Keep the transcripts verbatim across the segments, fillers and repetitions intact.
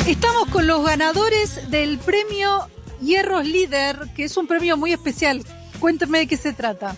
Estamos con los ganadores del premio Hierros Líder, que es un premio muy especial. Cuéntame de qué se trata.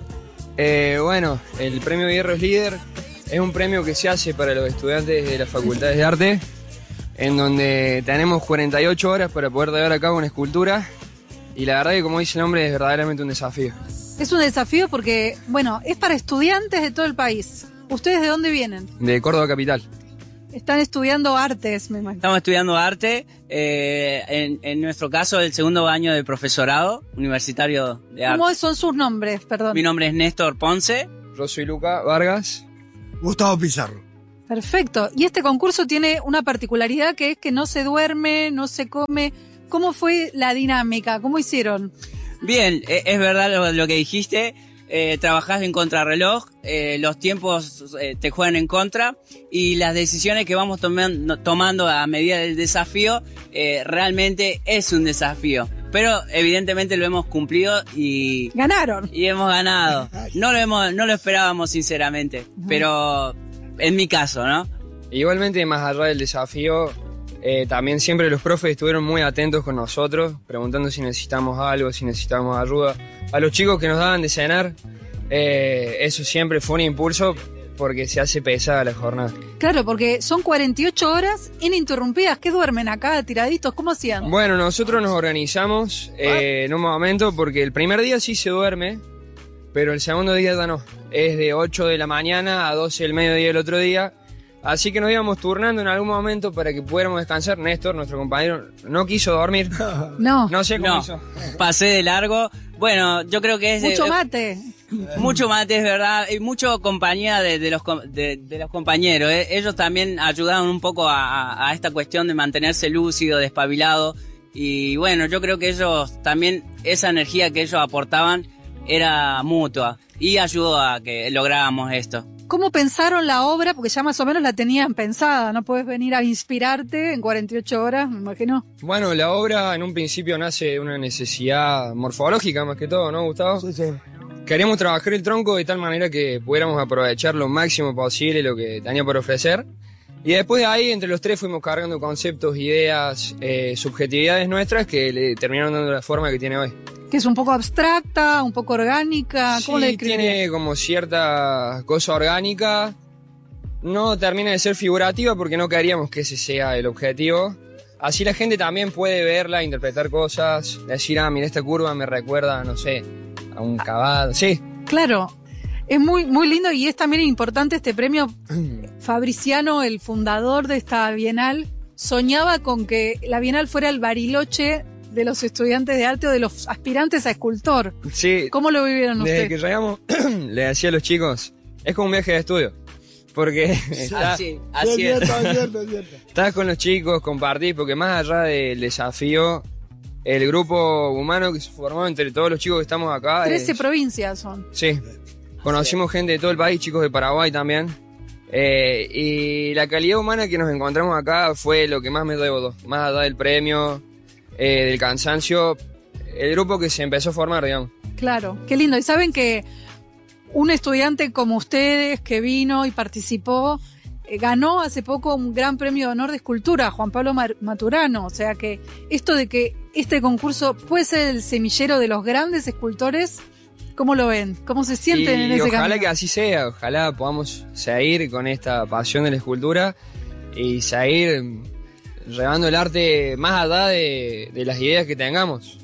Eh, bueno, el premio Hierros Líder es un premio que se hace para los estudiantes de las facultades de arte, en donde tenemos cuarenta y ocho horas para poder llevar a cabo una escultura, y la verdad que, como dice el nombre, es verdaderamente un desafío. Es un desafío porque, bueno, es para estudiantes de todo el país. ¿Ustedes de dónde vienen? De Córdoba capital. Están estudiando artes, me imagino. Estamos estudiando arte, eh, en, en nuestro caso el segundo año de profesorado universitario de arte. ¿Cómo son sus nombres? Perdón. Mi nombre es Néstor Ponce. Yo soy Luca Vargas. Gustavo Pizarro. Perfecto. Y este concurso tiene una particularidad, que es que no se duerme, no se come. ¿Cómo fue la dinámica? ¿Cómo hicieron? Bien, es verdad lo, lo que dijiste. Eh, trabajás en contrarreloj, eh, los tiempos eh, te juegan en contra, y las decisiones que vamos tomando, tomando a medida del desafío eh, realmente es un desafío, pero evidentemente lo hemos cumplido y ganaron y hemos ganado. No lo hemos, no lo esperábamos sinceramente, uh-huh. Pero en mi caso, ¿no? Igualmente, más allá del desafío, eh, también siempre los profes estuvieron muy atentos con nosotros, preguntando si necesitamos algo, si necesitamos ayuda. A los chicos que nos daban de cenar, eh, eso siempre fue un impulso, porque se hace pesada la jornada. Claro, porque son cuarenta y ocho horas ininterrumpidas. ¿Qué duermen acá, tiraditos? ¿Cómo hacían? Bueno, nosotros nos organizamos eh, en un momento, porque el primer día sí se duerme, pero el segundo día ya no. Es de ocho de la mañana a doce del mediodía el otro día. Así que nos íbamos turnando en algún momento para que pudiéramos descansar. Néstor, nuestro compañero, no quiso dormir. No. No sé cómo no, hizo. Pasé de largo. Bueno, yo creo que es... Mucho eh, mate. Mucho mate, es verdad. Y mucho compañía de, de, los, de, de los compañeros. Eh. Ellos también ayudaron un poco a, a esta cuestión de mantenerse lúcido, despabilado. Y bueno, yo creo que ellos también, esa energía que ellos aportaban era mutua. Y ayudó a que lográramos esto. ¿Cómo pensaron la obra? Porque ya más o menos la tenían pensada. No puedes venir a inspirarte en cuarenta y ocho horas, me imagino. Bueno, la obra en un principio nace de una necesidad morfológica más que todo, ¿no, Gustavo? Sí, sí. Queríamos trabajar el tronco de tal manera que pudiéramos aprovechar lo máximo posible lo que tenía por ofrecer. Y después de ahí, entre los tres, fuimos cargando conceptos, ideas, eh, subjetividades nuestras que le terminaron dando la forma que tiene hoy. Que es un poco abstracta, un poco orgánica. ¿Cómo sí, le describe? Tiene como cierta cosa orgánica. No termina de ser figurativa porque no queríamos que ese sea el objetivo. Así la gente también puede verla, interpretar cosas, decir, ah, mira, esta curva me recuerda, no sé, a un caballo. Sí. Claro, es muy, muy lindo, y es también importante este premio. Fabriciano, el fundador de esta Bienal, soñaba con que la Bienal fuera el Bariloche de los estudiantes de arte o de los aspirantes a escultor. Sí. ¿Cómo lo vivieron ustedes? Desde que llegamos, le decía a los chicos, es como un viaje de estudio. Porque está, así, así es. Estás con los chicos, compartís, porque más allá del desafío, el grupo humano que se formó entre todos los chicos que estamos acá... trece es, provincias son. Sí. Conocimos gente de todo el país, chicos de Paraguay también. Eh, y la calidad humana que nos encontramos acá fue lo que más me debo, más allá del premio... Eh, del cansancio, el grupo que se empezó a formar, digamos. Claro, qué lindo. Y saben que un estudiante como ustedes que vino y participó, eh, ganó hace poco un gran premio de honor de escultura, Juan Pablo Maturano. O sea que esto de que este concurso puede ser el semillero de los grandes escultores, ¿cómo lo ven? ¿Cómo se sienten y en ese ojalá camino? Que así sea, ojalá podamos seguir con esta pasión de la escultura y seguir llevando el arte más allá de, de las ideas que tengamos.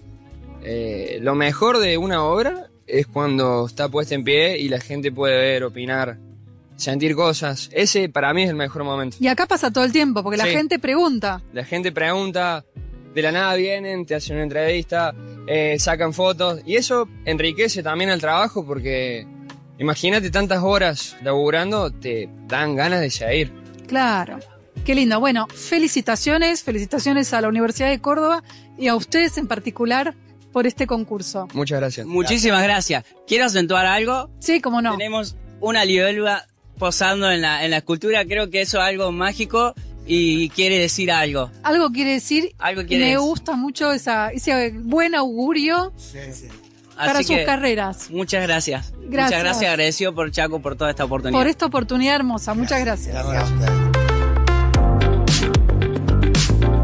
Eh, lo mejor de una obra es cuando está puesta en pie y la gente puede ver, opinar, sentir cosas. Ese para mí es el mejor momento. Y acá pasa todo el tiempo, porque sí. La gente pregunta. La gente pregunta, de la nada vienen, te hacen una entrevista, eh, sacan fotos, y eso enriquece también el trabajo, porque imagínate tantas horas laburando, te dan ganas de seguir. Claro. Qué lindo. Bueno, felicitaciones, felicitaciones a la Universidad de Córdoba y a ustedes en particular por este concurso. Muchas gracias. Muchísimas gracias. ¿Quiero acentuar algo? Sí, cómo no. Tenemos una libélula posando en la, en la escultura. Creo que eso es algo mágico y quiere decir algo. Algo quiere decir. Algo quiere Me decir. gusta mucho esa, ese buen augurio sí, sí. para Así sus que, carreras. Muchas gracias. Gracias. Muchas gracias. Agradecido por Chaco por toda esta oportunidad. Por esta oportunidad hermosa. Muchas gracias. Gracias. Gracias.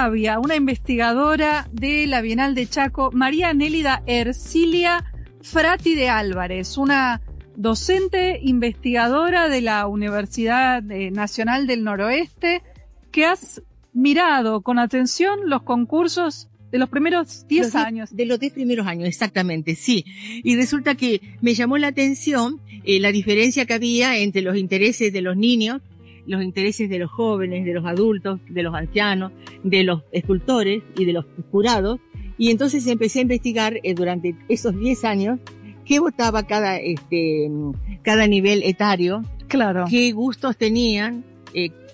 sabia, una investigadora de la Bienal de Chaco, María Nélida Ercilia Frati de Álvarez, una docente investigadora de la Universidad Nacional del Noroeste, que has mirado con atención los concursos de los primeros diez años. De los diez primeros años, exactamente, sí. Y resulta que me llamó la atención eh, la diferencia que había entre los intereses de los niños, los intereses de los jóvenes, de los adultos, de los ancianos, de los escultores y de los jurados. Y entonces empecé a investigar eh, durante esos diez años qué votaba cada, este, cada nivel etario, claro, qué gustos tenían, eh,